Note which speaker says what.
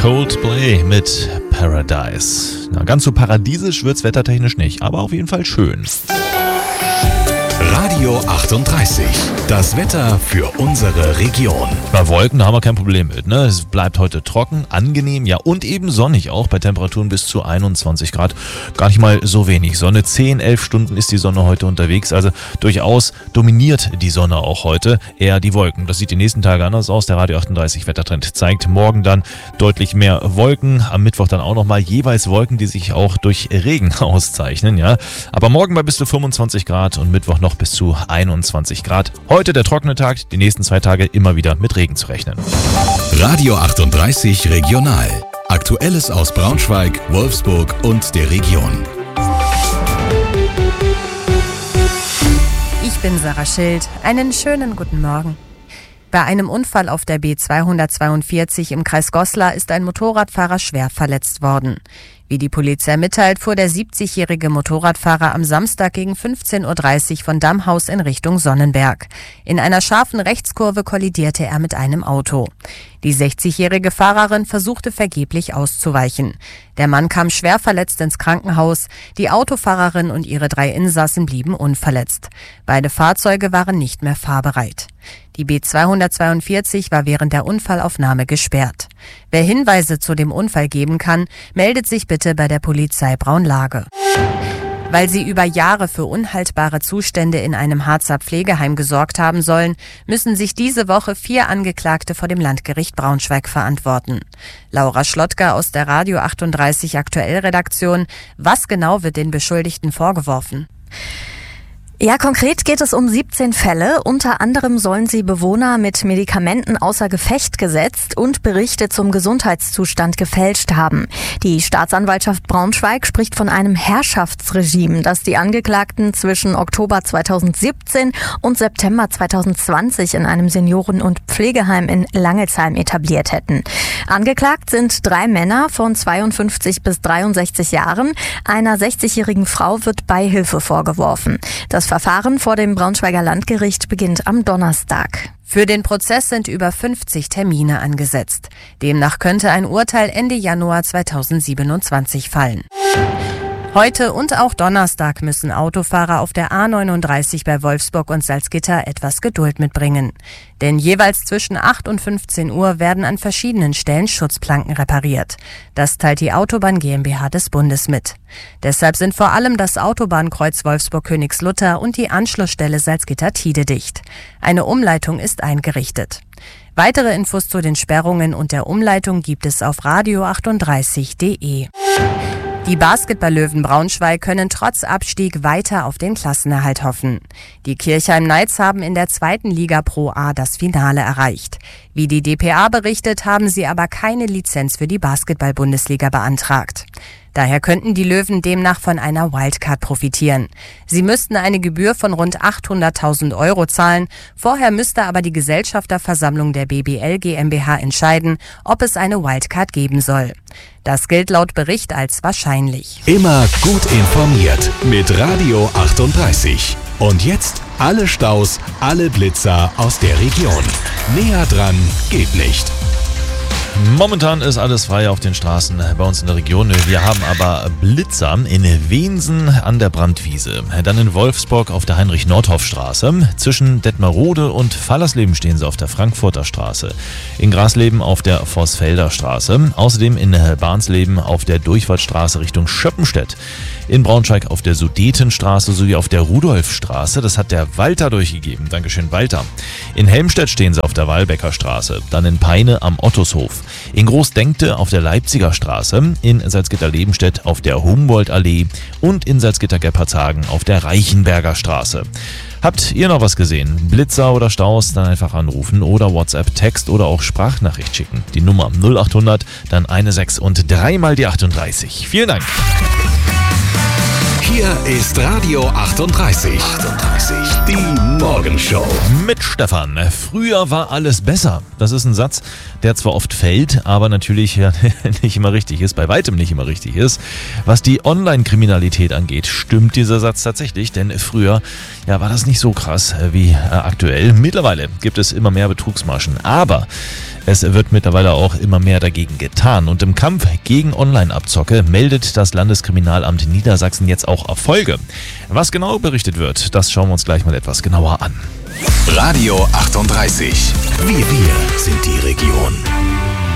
Speaker 1: Coldplay mit Paradise. Na, ganz so paradiesisch wird's wettertechnisch nicht, aber auf jeden Fall schön.
Speaker 2: Radio 38. Das Wetter für unsere Region.
Speaker 1: Bei Wolken haben wir kein Problem mit, ne? Es bleibt heute trocken, angenehm, ja, und eben sonnig auch bei Temperaturen bis zu 21 Grad. Gar nicht mal so wenig Sonne. 10, 11 Stunden ist die Sonne heute unterwegs, also durchaus dominiert die Sonne auch heute, eher die Wolken. Das sieht die nächsten Tage anders aus. Der Radio 38 Wettertrend zeigt morgen dann deutlich mehr Wolken. Am Mittwoch dann auch nochmal jeweils Wolken, die sich auch durch Regen auszeichnen, ja. Aber morgen bei bis zu 25 Grad und Mittwoch noch bis zu 21 Grad. Heute der trockene Tag, die nächsten 2 Tage immer wieder mit Regen zu rechnen.
Speaker 2: Radio 38 Regional. Aktuelles aus Braunschweig, Wolfsburg und der Region.
Speaker 3: Ich bin Sarah Schild. Einen schönen guten Morgen. Bei einem Unfall auf der B242 im Kreis Goslar ist ein Motorradfahrer schwer verletzt worden. Wie die Polizei mitteilt, fuhr der 70-jährige Motorradfahrer am Samstag gegen 15.30 Uhr von Dammhaus in Richtung Sonnenberg. In einer scharfen Rechtskurve kollidierte er mit einem Auto. Die 60-jährige Fahrerin versuchte vergeblich auszuweichen. Der Mann kam schwer verletzt ins Krankenhaus. Die Autofahrerin und ihre 3 Insassen blieben unverletzt. Beide Fahrzeuge waren nicht mehr fahrbereit. Die B242 war während der Unfallaufnahme gesperrt. Wer Hinweise zu dem Unfall geben kann, meldet sich bitte bei der Polizei Braunlage. Weil sie über Jahre für unhaltbare Zustände in einem Harzer Pflegeheim gesorgt haben sollen, müssen sich diese Woche 4 Angeklagte vor dem Landgericht Braunschweig verantworten. Laura Schlottger aus der Radio 38 Aktuell-Redaktion. Was genau wird den Beschuldigten vorgeworfen?
Speaker 4: Ja, konkret geht es um 17 Fälle. Unter anderem sollen sie Bewohner mit Medikamenten außer Gefecht gesetzt und Berichte zum Gesundheitszustand gefälscht haben. Die Staatsanwaltschaft Braunschweig spricht von einem Herrschaftsregime, das die Angeklagten zwischen Oktober 2017 und September 2020 in einem Senioren- und Pflegeheim in Langelsheim etabliert hätten. Angeklagt sind 3 Männer von 52 bis 63 Jahren. Einer 60-jährigen Frau wird Beihilfe vorgeworfen. Das Verfahren vor dem Braunschweiger Landgericht beginnt am Donnerstag.
Speaker 3: Für den Prozess sind über 50 Termine angesetzt. Demnach könnte ein Urteil Ende Januar 2027 fallen. Heute und auch Donnerstag müssen Autofahrer auf der A39 bei Wolfsburg und Salzgitter etwas Geduld mitbringen. Denn jeweils zwischen 8 und 15 Uhr werden an verschiedenen Stellen Schutzplanken repariert. Das teilt die Autobahn GmbH des Bundes mit. Deshalb sind vor allem das Autobahnkreuz Wolfsburg-Königslutter und die Anschlussstelle Salzgitter-Tide dicht. Eine Umleitung ist eingerichtet. Weitere Infos zu den Sperrungen und der Umleitung gibt es auf radio38.de. Die Basketball-Löwen Braunschweig können trotz Abstieg weiter auf den Klassenerhalt hoffen. Die Kirchheim Knights haben in der 2. Liga Pro A das Finale erreicht. Wie die dpa berichtet, haben sie aber keine Lizenz für die Basketball-Bundesliga beantragt. Daher könnten die Löwen demnach von einer Wildcard profitieren. Sie müssten eine Gebühr von rund 800.000 € zahlen. Vorher müsste aber die Gesellschafterversammlung der BBL GmbH entscheiden, ob es eine Wildcard geben soll. Das gilt laut Bericht als wahrscheinlich.
Speaker 2: Immer gut informiert mit Radio 38. Und jetzt alle Staus, alle Blitzer aus der Region. Näher dran geht nicht.
Speaker 1: Momentan ist alles frei auf den Straßen bei uns in der Region. Wir haben aber Blitzer in Wensen an der Brandwiese. Dann in Wolfsburg auf der Heinrich-Nordhoff-Straße. Zwischen Detmerode und Fallersleben stehen sie auf der Frankfurter Straße. In Grasleben auf der Vossfelder Straße. Außerdem in Barnsleben auf der Durchwaldstraße Richtung Schöppenstedt. In Braunschweig auf der Sudetenstraße sowie auf der Rudolfstraße. Das hat der Walter durchgegeben. Dankeschön, Walter. In Helmstedt stehen sie auf der Walbecker Straße. Dann in Peine am Ottoshof. In Großdenkte auf der Leipziger Straße. In Salzgitter-Lebenstedt auf der Humboldt-Allee. Und in Salzgitter-Gebhardshagen auf der Reichenberger Straße. Habt ihr noch was gesehen? Blitzer oder Staus? Dann einfach anrufen oder WhatsApp, Text oder auch Sprachnachricht schicken. Die Nummer 0800, dann 16 und 3 mal die 38. Vielen Dank.
Speaker 2: Hier ist Radio 38. Die Morgenshow.
Speaker 1: Mit Stefan. Früher war alles besser. Das ist ein Satz, der zwar oft fällt, aber natürlich ja nicht immer richtig ist, bei weitem nicht immer richtig ist. Was die Online-Kriminalität angeht, stimmt dieser Satz tatsächlich, denn früher ja, war das nicht so krass wie aktuell. Mittlerweile gibt es immer mehr Betrugsmaschen, aber Es wird mittlerweile auch immer mehr dagegen getan. Und im Kampf gegen Online-Abzocke meldet das Landeskriminalamt Niedersachsen jetzt auch Erfolge. Was genau berichtet wird, das schauen wir uns gleich mal etwas genauer an.
Speaker 2: Radio 38. Wir sind die Region.